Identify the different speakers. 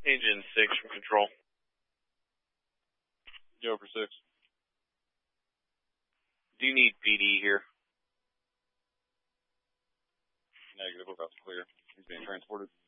Speaker 1: Engine 6 from control.
Speaker 2: Go for 6.
Speaker 1: Do you need PD here?
Speaker 2: Negative, lookout's clear. He's being transported.